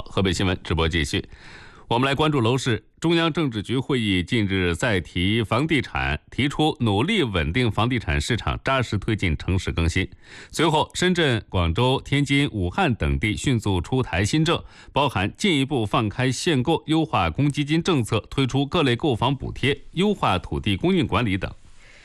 河北新闻直播继续。我们来关注楼市。中央政治局会议近日再提房地产，提出努力稳定房地产市场，扎实推进城市更新。随后，深圳、广州、天津、武汉等地迅速出台新政，包含进一步放开限购、优化公积金政策、推出各类购房补贴、优化土地供应管理等。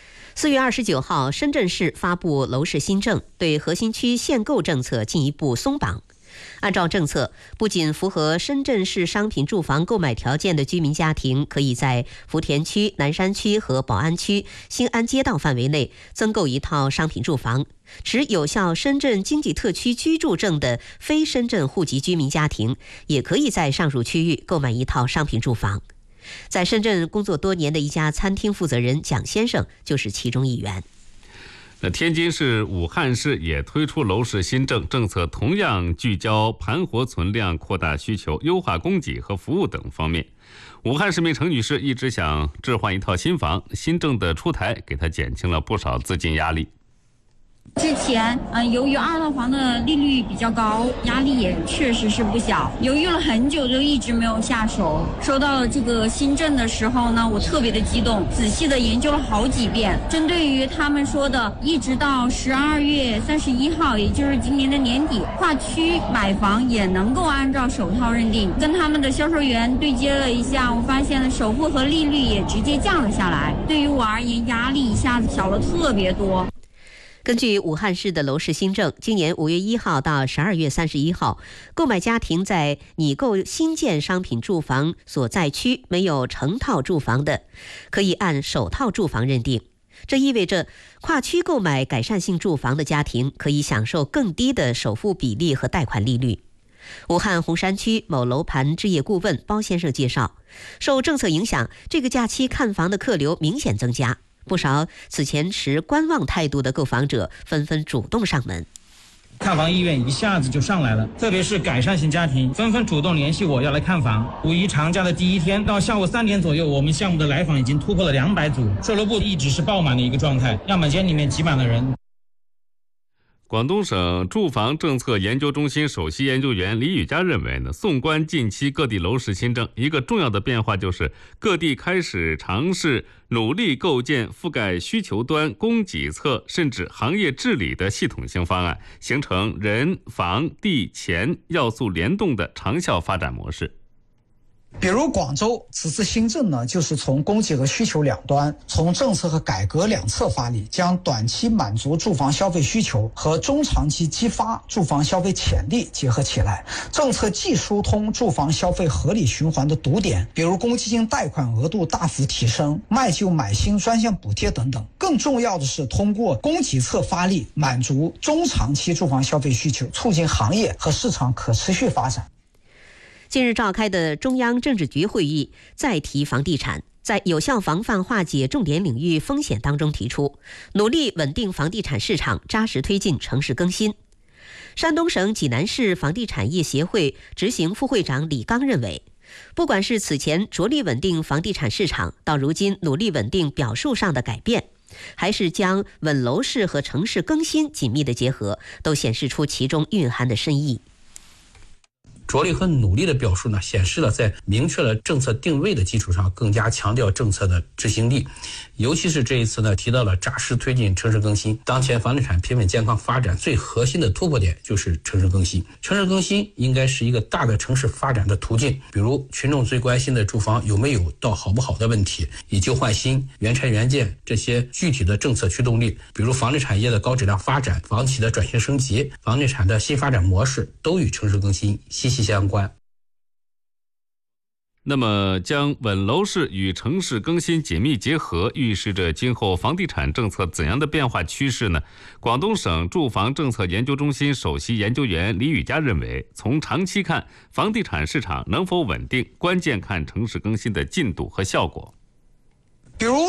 4月29号，深圳市发布楼市新政，对核心区限购政策进一步松绑。按照政策，不仅符合深圳市商品住房购买条件的居民家庭，可以在福田区、南山区和宝安区、新安街道范围内增购一套商品住房；持有效深圳经济特区居住证的非深圳户籍居民家庭，也可以在上述区域购买一套商品住房。在深圳工作多年的一家餐厅负责人蒋先生就是其中一员。 天津市、武汉市也推出楼市新政，政策同样聚焦盘活存量、扩大需求、优化供给和服务等方面。武汉市民程女士一直想置换一套新房，新政的出台给她减轻了不少资金压力。 之前由于二套房的利率比较高，压力也确实是不小，犹豫了很久就一直没有下手。收到这个新政的时候呢，我特别的激动，仔细的研究了好几遍。针对于他们说的一直到12月31号，也就是今年的年底，跨区买房也能够按照首套认定，跟他们的销售员对接了一下，我发现了首付和利率也直接降了下来，对于我而言压力一下子小了特别多。 根据武汉市的楼市新政，今年5月1号到12月31号，购买家庭在拟购新建商品住房所在区没有成套住房的，可以按首套住房认定。这意味着跨区购买改善性住房的家庭可以享受更低的首付比例和贷款利率。武汉洪山区某楼盘置业顾问包先生介绍，受政策影响，这个假期看房的客流明显增加。不少此前持观望态度的购房者纷纷主动上门， 看房意愿一下子就上来了，特别是改善型家庭纷纷主动联系我要来看房。五一长假的第一天到下午3点左右，我们项目的来访已经突破了200组，售楼部一直是爆满的一个状态，样本间里面挤满了人。 广东省住房政策研究中心首席研究员李宇佳认为呢，纵观近期各地楼市新政，一个重要的变化就是各地开始尝试努力构建覆盖需求端、供给侧甚至行业治理的系统性方案，形成人、房、地、钱要素联动的长效发展模式。 比如广州此次新政呢，就是从供给和需求两端，从政策和改革两侧发力，将短期满足住房消费需求和中长期激发住房消费潜力结合起来。政策既疏通住房消费合理循环的堵点，比如公积金贷款额度大幅提升、卖旧买新专项补贴等等，更重要的是通过供给侧发力，满足中长期住房消费需求，促进行业和市场可持续发展。 近日召开的中央政治局会议再提房地产，在有效防范化解重点领域风险当中提出，努力稳定房地产市场，扎实推进城市更新。山东省济南市房地产业协会执行副会长李刚认为，不管是此前着力稳定房地产市场，到如今努力稳定表述上的改变，还是将稳楼市和城市更新紧密的结合，都显示出其中蕴含的深意。 着力和努力的表述呢，显示了在明确了政策定位的基础上，更加强调政策的执行力。尤其是这一次呢，提到了扎实推进城市更新。当前房地产平稳健康发展最核心的突破点就是城市更新。城市更新应该是一个大的城市发展的途径，比如群众最关心的住房有没有到好不好的问题，以旧换新、原拆原建这些具体的政策驱动力，比如房地产业的高质量发展、房企的转型升级、房地产的新发展模式，都与城市更新息息相关。 那么将稳楼市与城市更新紧密结合，预示着今后房地产政策怎样的变化趋势呢？广东省住房政策研究中心首席研究员李宇佳认为，从长期看，房地产市场能否稳定，关键看城市更新的进度和效果。 比如